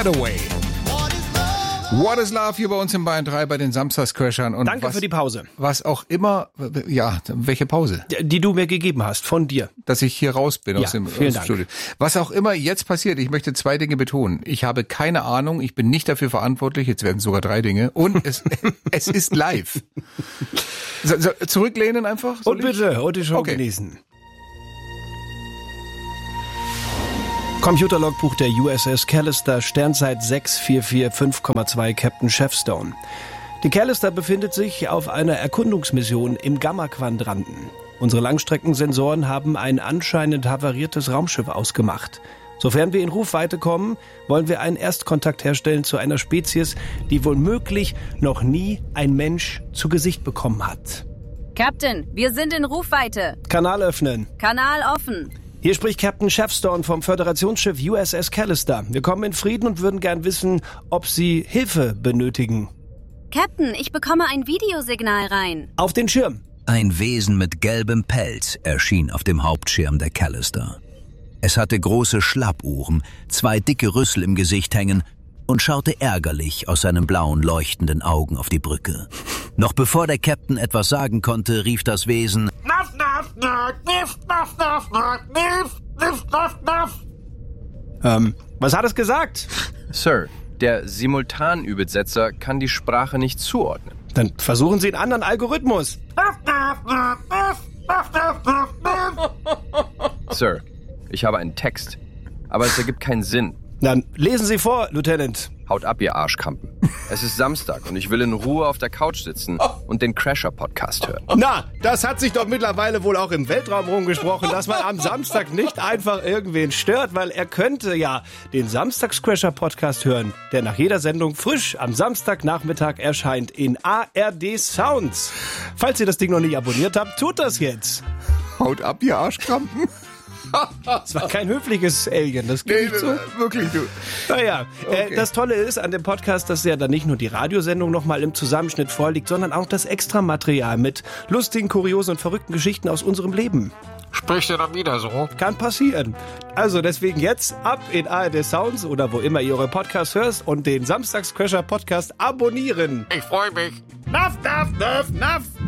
Hathaway. What is Love hier bei uns in Bayern 3 bei den Samstagscrashern. Und Danke für die Pause. Was auch immer, ja, welche Pause? Die du mir gegeben hast, von dir. Dass ich hier raus bin aus dem vielen Dank. Studio. Was auch immer jetzt passiert, ich möchte 2 Dinge betonen. Ich habe keine Ahnung, ich bin nicht dafür verantwortlich, jetzt werden es sogar 3 Dinge. Und es ist live. Zurücklehnen einfach? Und bitte, und die Show genießen. Computerlogbuch der USS Callister, Sternzeit 6445,2, Captain Chefstone. Die Callister befindet sich auf einer Erkundungsmission im Gamma-Quadranten. Unsere Langstreckensensoren haben ein anscheinend havariertes Raumschiff ausgemacht. Sofern wir in Rufweite kommen, wollen wir einen Erstkontakt herstellen zu einer Spezies, die womöglich noch nie ein Mensch zu Gesicht bekommen hat. Captain, wir sind in Rufweite. Kanal öffnen. Kanal offen. Hier spricht Captain Chefstone vom Föderationsschiff USS Callister. Wir kommen in Frieden und würden gern wissen, ob Sie Hilfe benötigen. Captain, ich bekomme ein Videosignal rein. Auf den Schirm. Ein Wesen mit gelbem Pelz erschien auf dem Hauptschirm der Callister. Es hatte große Schlappohren, 2 dicke Rüssel im Gesicht hängen und schaute ärgerlich aus seinen blauen, leuchtenden Augen auf die Brücke. Noch bevor der Captain etwas sagen konnte, rief das Wesen: Was hat es gesagt? Sir, der Simultanübersetzer kann die Sprache nicht zuordnen. Dann versuchen Sie einen anderen Algorithmus. Sir, ich habe einen Text, aber es ergibt keinen Sinn. Dann lesen Sie vor, Lieutenant. Haut ab, ihr Arschkrampen. Es ist Samstag und ich will in Ruhe auf der Couch sitzen und den Crasher-Podcast hören. Na, das hat sich doch mittlerweile wohl auch im Weltraum rumgesprochen, dass man am Samstag nicht einfach irgendwen stört, weil er könnte ja den Samstags-Crasher-Podcast hören, der nach jeder Sendung frisch am Samstagnachmittag erscheint in ARD Sounds. Falls ihr das Ding noch nicht abonniert habt, tut das jetzt. Haut ab, ihr Arschkrampen. Das war kein höfliches Alien, das geht nicht so. Wirklich, du. Naja, Okay. Das Tolle ist an dem Podcast, dass ja dann nicht nur die Radiosendung nochmal im Zusammenschnitt vorliegt, sondern auch das Extramaterial mit lustigen, kuriosen und verrückten Geschichten aus unserem Leben. Spricht ihr dann wieder so? Kann passieren. Also deswegen jetzt ab in ARD Sounds oder wo immer ihr eure Podcasts hört und den Samstagscrasher Podcast abonnieren. Ich freue mich. Naff, naff, naff, naff.